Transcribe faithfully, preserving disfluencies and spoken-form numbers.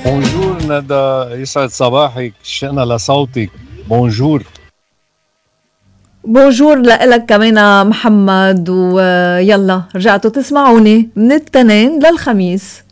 بونجور ندى، يسعد صباحك، شئنا لصوتك. بونجور. بونجور لإلك كمان محمد، ويلا رجعتوا تسمعوني من التنين للخميس.